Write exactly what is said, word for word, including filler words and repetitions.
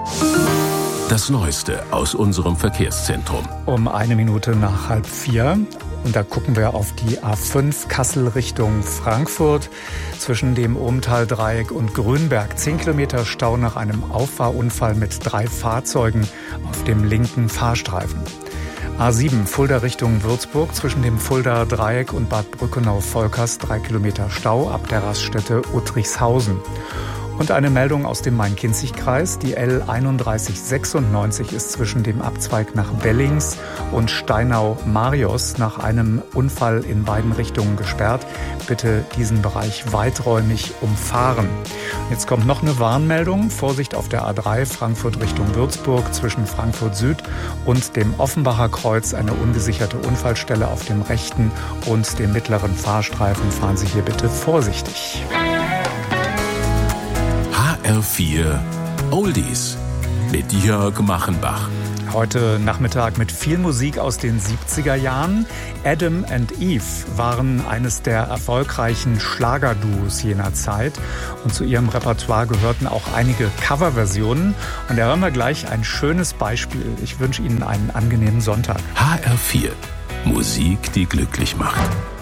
Das Neueste aus unserem Verkehrszentrum. Um eine Minute nach halb vier. Und da gucken wir auf die A fünf Kassel Richtung Frankfurt. Zwischen dem Ohmtal-Dreieck und Grünberg. Zehn Kilometer Stau nach einem Auffahrunfall mit drei Fahrzeugen auf dem linken Fahrstreifen. A sieben Fulda Richtung Würzburg. Zwischen dem Fulda-Dreieck und Bad Brückenau-Volkers. Drei Kilometer Stau ab der Raststätte Uttrichshausen. Und eine Meldung aus dem Main-Kinzig-Kreis. Die L einunddreißig sechsundneunzig ist zwischen dem Abzweig nach Bellings und Steinau-Marios nach einem Unfall in beiden Richtungen gesperrt. Bitte diesen Bereich weiträumig umfahren. Jetzt kommt noch eine Warnmeldung. Vorsicht auf der A drei Frankfurt Richtung Würzburg zwischen Frankfurt Süd und dem Offenbacher Kreuz. Eine ungesicherte Unfallstelle auf dem rechten und dem mittleren Fahrstreifen. Fahren Sie hier bitte vorsichtig. R vier Oldies mit Jörg Machenbach. Heute Nachmittag mit viel Musik aus den siebziger Jahren. Adam and Eve waren eines der erfolgreichen Schlagerduos jener Zeit. Und zu ihrem Repertoire gehörten auch einige Coverversionen. Und da hören wir gleich ein schönes Beispiel. Ich wünsche Ihnen einen angenehmen Sonntag. H R vier. Musik, die glücklich macht.